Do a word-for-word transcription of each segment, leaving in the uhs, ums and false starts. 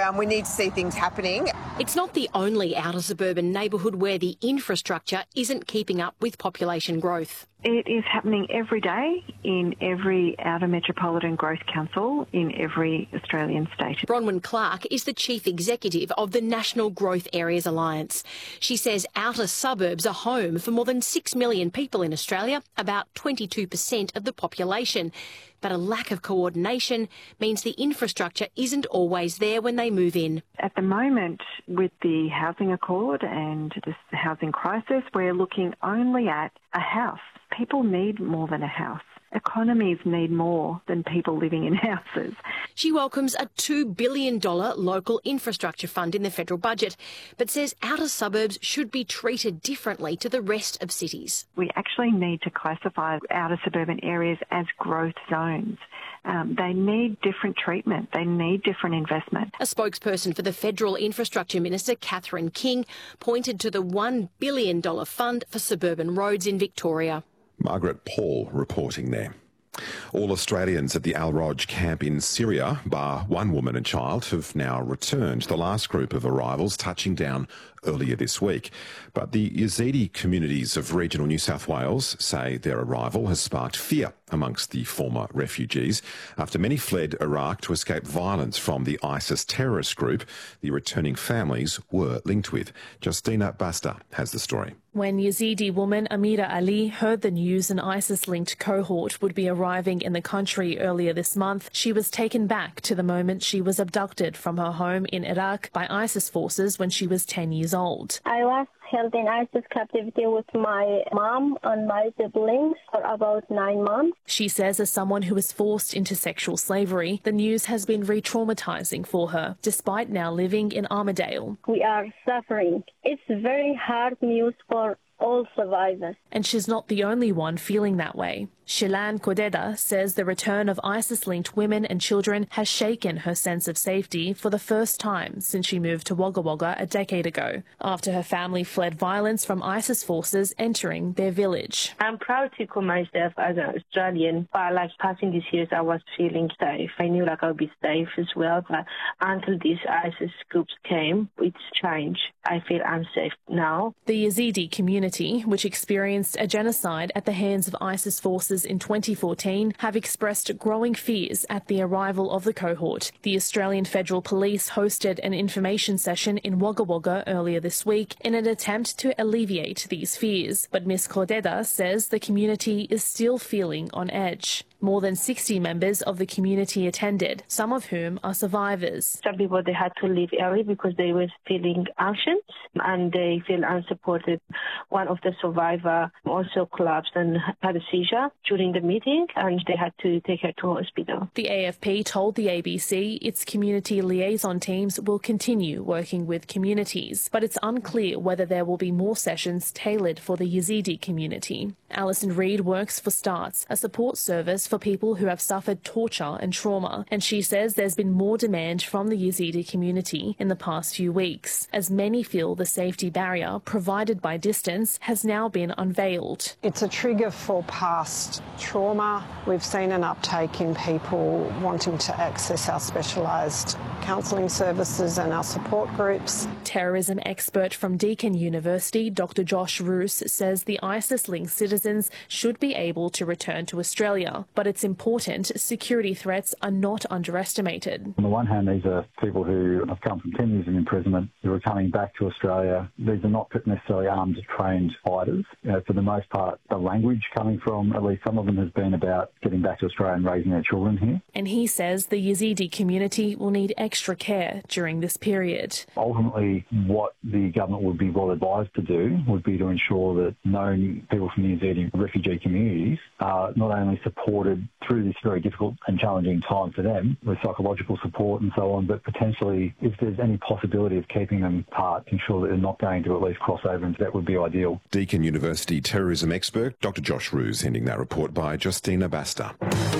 Um, we need to see things happening. It's not the only outer suburban neighbourhood where the infrastructure isn't keeping up with population growth. It is happening every day in every outer metropolitan growth council in every Australian state. Bronwyn Clark is the chief executive of the National Growth Areas Alliance. She says outer suburbs are home for more than six million people in Australia, about twenty-two percent of the population. But a lack of coordination means the infrastructure isn't always there when they move in. At the moment, with the housing accord and this housing crisis, we're looking only at a house. People need more than a house. Economies need more than people living in houses. She welcomes a two billion dollars local infrastructure fund in the federal budget, but says outer suburbs should be treated differently to the rest of cities. We actually need to classify outer suburban areas as growth zones. Um, they need different treatment. They need different investment. A spokesperson for the Federal Infrastructure Minister, Catherine King, pointed to the one billion dollars fund for suburban roads in Victoria. Margaret Paul reporting there. All Australians at the Al-Roj camp in Syria, bar one woman and child, have now returned. The last group of arrivals touching down earlier this week. But the Yazidi communities of regional New South Wales say their arrival has sparked fear amongst the former refugees after many fled Iraq to escape violence from the ISIS terrorist group the returning families were linked with. Justina Basta has the story. When Yazidi woman Amira Ali heard the news an ISIS-linked cohort would be arriving in the country earlier this month, she was taken back to the moment she was abducted from her home in Iraq by ISIS forces when she was ten years old. I was held in ISIS captivity with my mom and my siblings for about nine months. She says as someone who was forced into sexual slavery, the news has been re-traumatising for her, despite now living in Armidale. We are suffering. It's very hard news for all survivors. And she's not the only one feeling that way. Shilan Kodeda says the return of ISIS-linked women and children has shaken her sense of safety for the first time since she moved to Wagga Wagga a decade ago, after her family fled violence from ISIS forces entering their village. I'm proud to call myself as an Australian, but like passing these years, I was feeling safe. I knew like I'll be safe as well, but until these ISIS groups came, it's changed. I feel unsafe now. The Yazidi community, which experienced a genocide at the hands of ISIS forces in twenty fourteen, have expressed growing fears at the arrival of the cohort. The Australian Federal Police hosted an information session in Wagga Wagga earlier this week in an attempt to alleviate these fears. But Miss Cordeda says the community is still feeling on edge. More than sixty members of the community attended, some of whom are survivors. Some people, they had to leave early because they were feeling anxious and they feel unsupported. One of the survivors also collapsed and had a seizure during the meeting, and they had to take her to hospital. The A F P told the A B C its community liaison teams will continue working with communities, but it's unclear whether there will be more sessions tailored for the Yazidi community. Alison Reid works for STARTS, a support service for people who have suffered torture and trauma, and she says there's been more demand from the Yazidi community in the past few weeks, as many feel the safety barrier provided by distance has now been unveiled. It's a trigger for past trauma. We've seen an uptake in people wanting to access our specialised counselling services and our support groups. Terrorism expert from Deakin University, Doctor Josh Roos, says the ISIS-linked citizens should be able to return to Australia, but it's important security threats are not underestimated. On the one hand, these are people who have come from ten years of imprisonment, who are coming back to Australia. These are not necessarily armed, trained fighters. You know, for the most part, the language coming from at least some of them has been about getting back to Australia and raising their children here. And he says the Yazidi community will need extra care during this period. Ultimately, what the government would be well advised to do would be to ensure that known people from the Yazidi refugee communities are not only supported through this very difficult and challenging time for them with psychological support and so on, but potentially if there's any possibility of keeping them apart, ensure that they're not going to at least cross over, and that would be ideal. Deakin University terrorism expert Doctor Josh Roos ending that report by Justina Basta.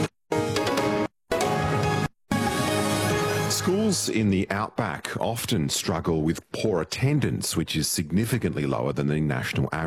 Schools in the outback often struggle with poor attendance, which is significantly lower than the national average.